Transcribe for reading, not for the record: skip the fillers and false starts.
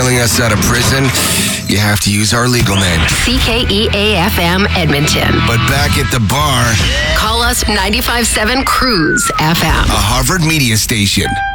pulling us out of prison, you have to use our legal name. CKEA-FM Edmonton. But back at the bar, Call us 95.7 Cruise FM. a Harvard media station.